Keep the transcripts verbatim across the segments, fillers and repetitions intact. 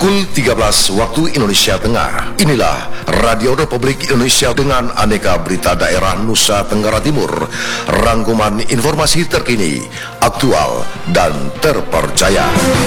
Pukul tiga belas waktu Indonesia Tengah. Inilah Radio Republik Indonesia dengan aneka berita daerah Nusa Tenggara Timur. Rangkuman informasi terkini, aktual, dan terpercaya.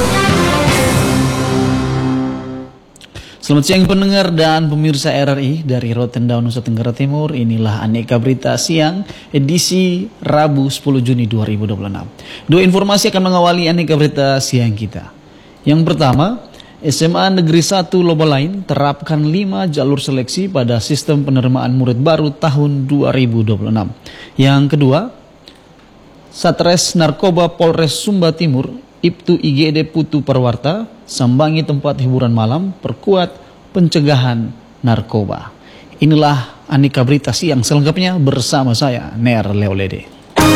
Selamat siang pendengar dan pemirsa R R I dari Rotendao, Nusa Tenggara Timur. Inilah aneka berita siang edisi Rabu sepuluh Juni dua ribu dua puluh enam. Dua informasi akan mengawali aneka berita siang kita. Yang pertama, S M A Negeri satu Lobalain terapkan lima jalur seleksi pada sistem penerimaan murid baru tahun dua ribu dua puluh enam. Yang kedua, Satres Narkoba Polres Sumba Timur, Ibtu I G D Putu Parwarta, sambangi tempat hiburan malam, perkuat pencegahan narkoba. Inilah aneka berita siang selengkapnya bersama saya, Ner Leolede.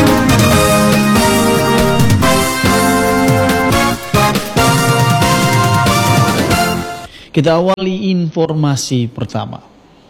Kita awali informasi pertama.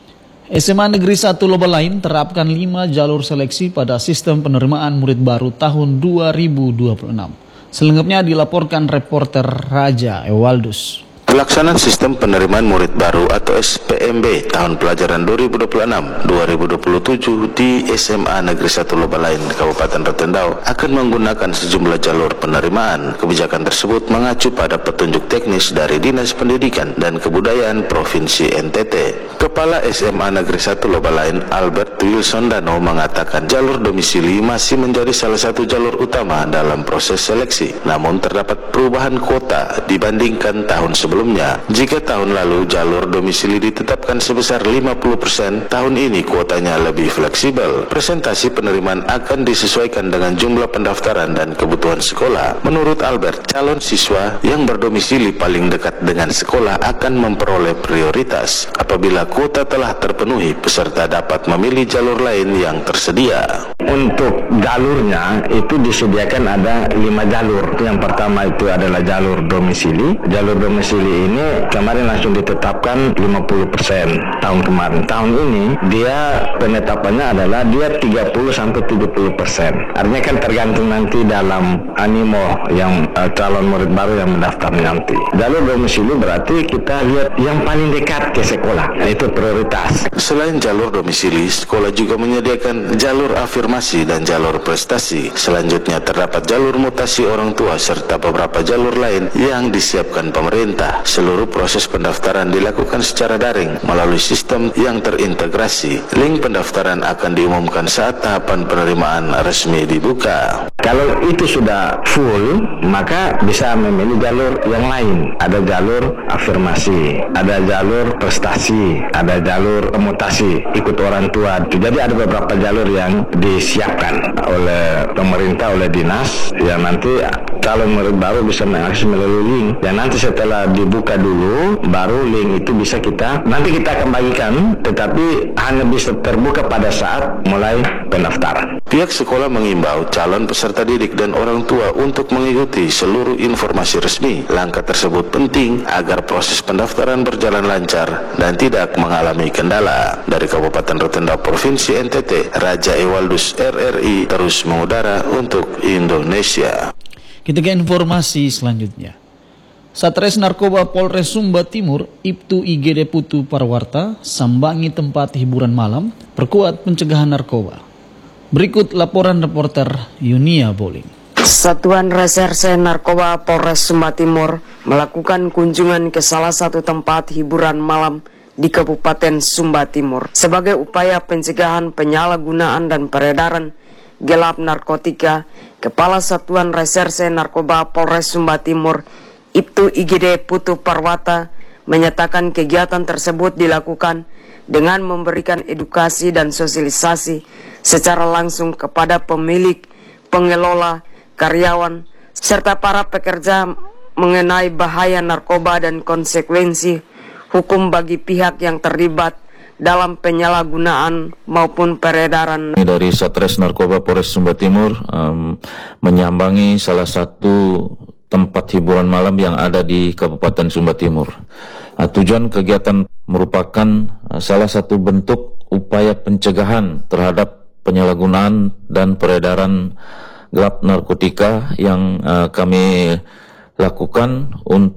S M A Negeri satu Lobalain terapkan lima jalur seleksi pada sistem penerimaan murid baru tahun dua ribu dua puluh enam. Selengkapnya dilaporkan reporter Raja Ewaldus. Pelaksanaan sistem penerimaan murid baru atau S P M B tahun pelajaran dua ribu dua puluh enam dua ribu dua puluh tujuh di S M A Negeri satu Lobalain, Kabupaten Rotendao akan menggunakan sejumlah jalur penerimaan. Kebijakan tersebut mengacu pada petunjuk teknis dari Dinas Pendidikan dan Kebudayaan Provinsi N T T. Kepala S M A Negeri satu Lobalain, Albert Wilson Dano, mengatakan jalur domisili masih menjadi salah satu jalur utama dalam proses seleksi. Namun terdapat perubahan kuota dibandingkan tahun sebelumnya. Jika tahun lalu jalur domisili ditetapkan sebesar lima puluh persen, tahun ini kuotanya lebih fleksibel. Presentasi penerimaan akan disesuaikan dengan jumlah pendaftaran dan kebutuhan sekolah. Menurut Albert, calon siswa yang berdomisili paling dekat dengan sekolah akan memperoleh prioritas. Apabila kuota telah terpenuhi, peserta dapat memilih jalur lain yang tersedia. Untuk jalurnya itu disediakan ada lima jalur. Yang pertama itu adalah jalur domisili. Jalur domisili ini kemarin langsung ditetapkan lima puluh persen tahun kemarin. Tahun ini dia penetapannya adalah dia tiga puluh sampai tujuh puluh persen. Artinya kan tergantung nanti dalam animo yang uh, calon murid baru yang mendaftar nanti. Jalur domisili berarti kita lihat yang paling dekat ke sekolah. Nah, itu prioritas. Selain jalur domisili, sekolah juga menyediakan jalur afirmasi dan jalur prestasi. Selanjutnya terdapat jalur mutasi orang tua serta beberapa jalur lain yang disiapkan pemerintah. Seluruh proses pendaftaran dilakukan secara daring melalui sistem yang terintegrasi. Link pendaftaran akan diumumkan saat tahapan penerimaan resmi dibuka. Kalau itu sudah full, maka bisa memilih jalur yang lain. Ada jalur afirmasi, ada jalur prestasi, ada jalur mutasi, ikut orang tua. Jadi ada beberapa jalur yang disiapkan oleh pemerintah, oleh dinas, yang nanti calon murid baru bisa mengakses melalui link. Dan nanti setelah dibuka dulu, baru link itu bisa kita, nanti kita akan bagikan, tetapi hanya bisa terbuka pada saat mulai pendaftaran. Pihak sekolah mengimbau calon peserta didik dan orang tua untuk mengikuti seluruh informasi resmi. Langkah tersebut penting agar proses pendaftaran berjalan lancar dan tidak mengalami kendala. Dari Kabupaten Rotendao, Provinsi N T T, Raja Ewaldus, R R I, terus mengudara untuk Indonesia. Kita ke informasi selanjutnya. Satres Narkoba Polres Sumba Timur, Ibtu I G D Putu Parwarta, sambangi tempat hiburan malam, perkuat pencegahan narkoba. Berikut laporan reporter Yunia Boling. Satuan Reserse Narkoba Polres Sumba Timur melakukan kunjungan ke salah satu tempat hiburan malam di Kabupaten Sumba Timur sebagai upaya pencegahan penyalahgunaan dan peredaran gelap narkotika. Kepala Satuan Reserse Narkoba Polres Sumba Timur, Ibtu I G D Putu Parwarta, menyatakan kegiatan tersebut dilakukan dengan memberikan edukasi dan sosialisasi secara langsung kepada pemilik, pengelola, karyawan, serta para pekerja mengenai bahaya narkoba dan konsekuensi hukum bagi pihak yang terlibat dalam penyalahgunaan maupun peredaran. Dari Satres Narkoba Polres Sumba Timur um, menyambangi salah satu tempat hiburan malam yang ada di Kabupaten Sumba Timur. Uh, tujuan kegiatan merupakan uh, salah satu bentuk upaya pencegahan terhadap penyalahgunaan dan peredaran gelap narkotika yang uh, kami lakukan untuk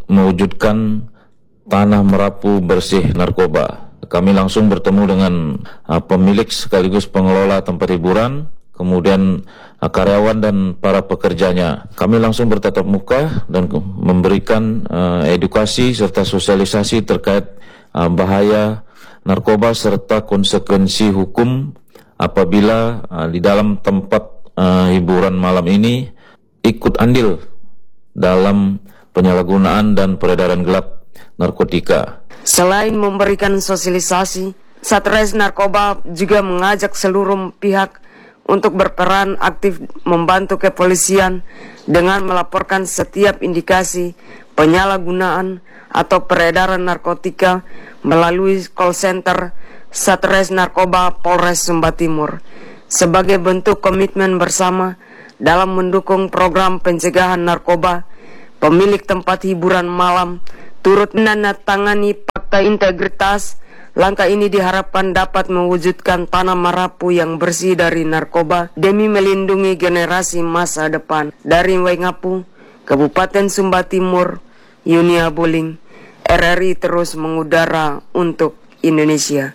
mewujudkan tanah merapu bersih narkoba. Kami langsung bertemu dengan uh, pemilik sekaligus pengelola tempat hiburan, kemudian uh, karyawan dan para pekerjanya. Kami langsung bertatap muka dan memberikan uh, edukasi serta sosialisasi terkait uh, bahaya narkoba serta konsekuensi hukum apabila uh, di dalam tempat uh, hiburan malam ini ikut andil dalam penyalahgunaan dan peredaran gelap narkotika. Selain memberikan sosialisasi, Satres Narkoba juga mengajak seluruh pihak untuk berperan aktif membantu kepolisian dengan melaporkan setiap indikasi penyalahgunaan atau peredaran narkotika melalui call center Satres Narkoba Polres Sumba Timur sebagai bentuk komitmen bersama dalam mendukung program pencegahan narkoba. Pemilik tempat hiburan malam turut menandatangani fakta integritas. Langkah ini diharapkan dapat mewujudkan tanah merapu yang bersih dari narkoba demi melindungi generasi masa depan. Dari Waingapu, Kabupaten Sumba Timur, Yunia Buling, R R I terus mengudara untuk Indonesia.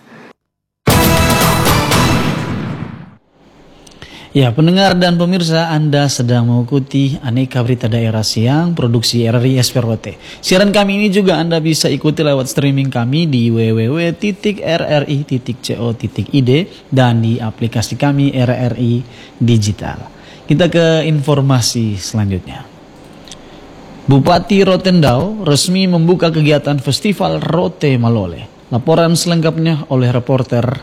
Ya, pendengar dan pemirsa, Anda sedang mengikuti Aneka Berita Daerah Siang, produksi R R I S P R O T. Siaran kami ini juga Anda bisa ikuti lewat streaming kami di w w w titik r r i titik co titik i d dan di aplikasi kami R R I Digital. Kita ke informasi selanjutnya. Bupati Rotendao resmi membuka kegiatan Festival Rote Malole. Laporan selengkapnya oleh reporter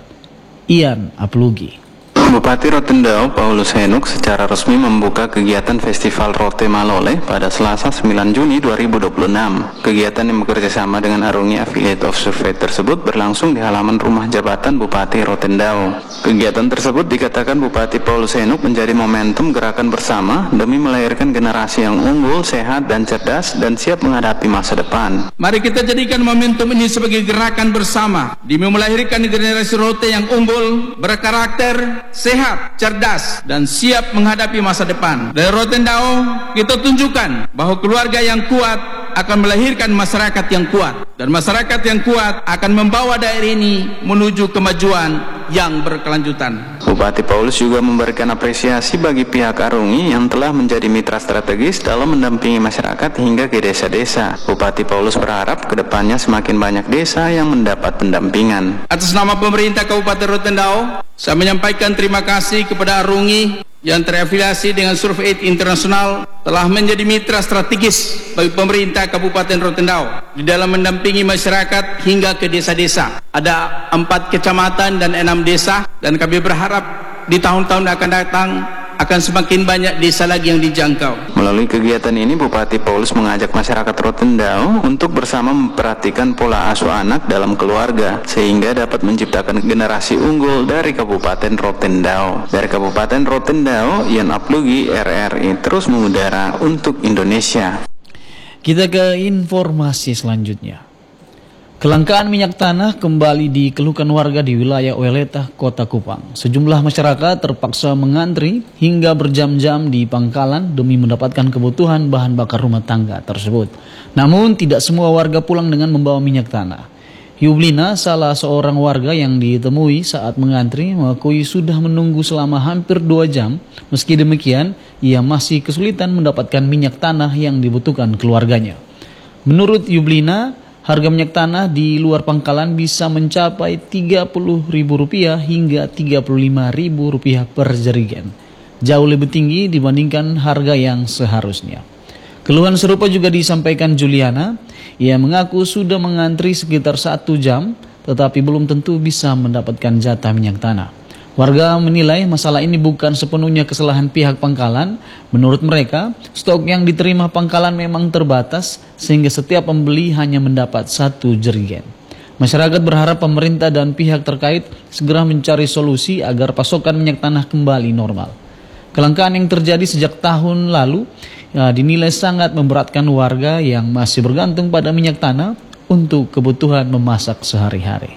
Ian Aplugi. Bupati Rotendao Paulus Henuk secara resmi membuka kegiatan Festival Rote Malole pada Selasa sembilan Juni dua ribu dua puluh enam. Kegiatan yang bekerjasama dengan Arungi Affiliate of Survey tersebut berlangsung di halaman rumah jabatan Bupati Rotendao. Kegiatan tersebut dikatakan Bupati Paulus Henuk menjadi momentum gerakan bersama demi melahirkan generasi yang unggul, sehat, dan cerdas dan siap menghadapi masa depan. Mari kita jadikan momentum ini sebagai gerakan bersama demi melahirkan generasi Rote yang unggul, berkarakter, sehat, cerdas, dan siap menghadapi masa depan. Dari Rotendao, kita tunjukkan bahwa keluarga yang kuat akan melahirkan masyarakat yang kuat, dan masyarakat yang kuat akan membawa daerah ini menuju kemajuan yang berkelanjutan. Bupati Paulus juga memberikan apresiasi bagi pihak Arungi yang telah menjadi mitra strategis dalam mendampingi masyarakat hingga ke desa-desa. Bupati Paulus berharap kedepannya semakin banyak desa yang mendapat pendampingan. Atas nama pemerintah Kabupaten Rotendao, saya menyampaikan terima kasih kepada Arungi yang terafiliasi dengan Survey Internasional telah menjadi mitra strategis bagi pemerintah Kabupaten Rotendao di dalam mendampingi masyarakat hingga ke desa-desa. Ada empat kecamatan dan enam desa, dan kami berharap di tahun-tahun akan datang akan semakin banyak desa lagi yang dijangkau. Melalui kegiatan ini, Bupati Paulus mengajak masyarakat Rotendao untuk bersama memperhatikan pola asuh anak dalam keluarga, sehingga dapat menciptakan generasi unggul dari Kabupaten Rotendao. Dari Kabupaten Rotendao, Ian Aplugi, R R I terus mengudara untuk Indonesia. Kita ke informasi selanjutnya. Kelangkaan minyak tanah kembali dikeluhkan warga di wilayah Weleta, Kota Kupang. Sejumlah masyarakat terpaksa mengantri hingga berjam-jam di pangkalan demi mendapatkan kebutuhan bahan bakar rumah tangga tersebut. Namun tidak semua warga pulang dengan membawa minyak tanah. Yublina, salah seorang warga yang ditemui saat mengantri, mengakui sudah menunggu selama hampir dua jam. Meski demikian, ia masih kesulitan mendapatkan minyak tanah yang dibutuhkan keluarganya. Menurut Yublina, harga minyak tanah di luar pangkalan bisa mencapai tiga puluh ribu rupiah hingga tiga puluh lima ribu rupiah per jerigen. Jauh lebih tinggi dibandingkan harga yang seharusnya. Keluhan serupa juga disampaikan Juliana. Ia mengaku sudah mengantri sekitar satu jam, tetapi belum tentu bisa mendapatkan jatah minyak tanah. Warga menilai masalah ini bukan sepenuhnya kesalahan pihak pangkalan. Menurut mereka, stok yang diterima pangkalan memang terbatas sehingga setiap pembeli hanya mendapat satu jerigen. Masyarakat berharap pemerintah dan pihak terkait segera mencari solusi agar pasokan minyak tanah kembali normal. Kelangkaan yang terjadi sejak tahun lalu ya, dinilai sangat memberatkan warga yang masih bergantung pada minyak tanah untuk kebutuhan memasak sehari-hari.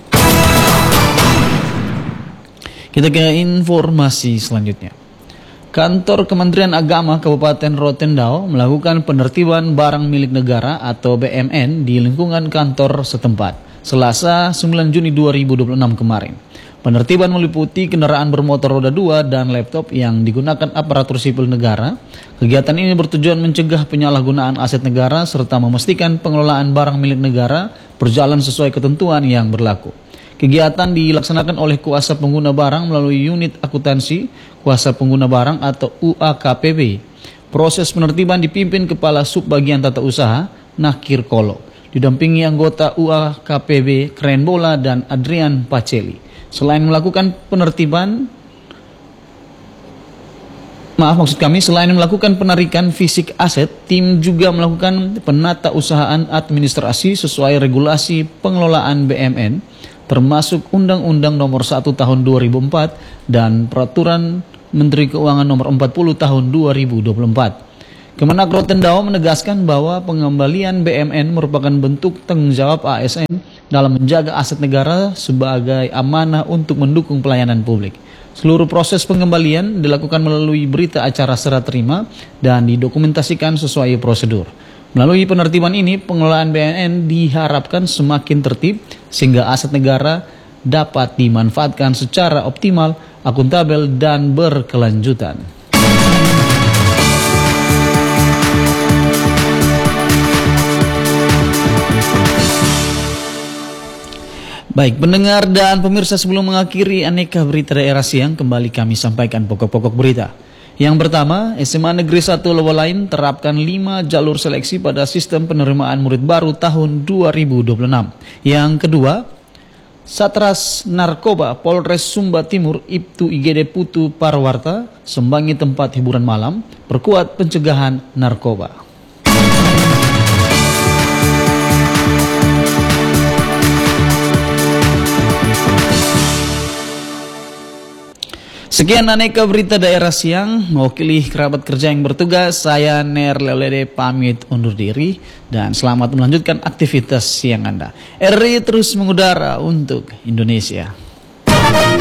Kita ke informasi selanjutnya. Kantor Kementerian Agama Kabupaten Rotendao melakukan penertiban barang milik negara atau B M N di lingkungan kantor setempat Selasa sembilan Juni dua ribu dua puluh enam kemarin. Penertiban meliputi kendaraan bermotor roda dua dan laptop yang digunakan aparatur sipil negara. Kegiatan ini bertujuan mencegah penyalahgunaan aset negara serta memastikan pengelolaan barang milik negara berjalan sesuai ketentuan yang berlaku. Kegiatan dilaksanakan oleh kuasa pengguna barang melalui unit akuntansi kuasa pengguna barang atau U A K P B. Proses penertiban dipimpin Kepala Subbagian Tata Usaha Nakir Kolo, didampingi anggota U A K P B Keren Bola dan Adrian Paceli. Selain melakukan penertiban, maaf maksud kami, selain melakukan penarikan fisik aset, tim juga melakukan penata usahaan administrasi sesuai regulasi pengelolaan B M N, termasuk Undang-Undang Nomor satu Tahun dua ribu empat dan Peraturan Menteri Keuangan Nomor empat puluh Tahun dua ribu dua puluh empat. Kemenak Rotendao menegaskan bahwa pengembalian B M N merupakan bentuk tanggung jawab A S N dalam menjaga aset negara sebagai amanah untuk mendukung pelayanan publik. Seluruh proses pengembalian dilakukan melalui berita acara serah terima dan didokumentasikan sesuai prosedur. Melalui penertiban ini, pengelolaan B M N diharapkan semakin tertib sehingga aset negara dapat dimanfaatkan secara optimal, akuntabel, dan berkelanjutan. Baik, pendengar dan pemirsa, sebelum mengakhiri aneka berita daerah siang, kembali kami sampaikan pokok-pokok berita. Yang pertama, S M A Negeri satu Lobalain terapkan lima jalur seleksi pada sistem penerimaan murid baru tahun dua ribu dua puluh enam. Yang kedua, Satras Narkoba Polres Sumba Timur Ibtu I G D Putu Parwarta sembangi tempat hiburan malam, perkuat pencegahan narkoba. Sekian aneka berita daerah siang, mewakili kerabat kerja yang bertugas, saya Ner Leolede pamit undur diri dan selamat melanjutkan aktivitas siang Anda. R R I terus mengudara untuk Indonesia.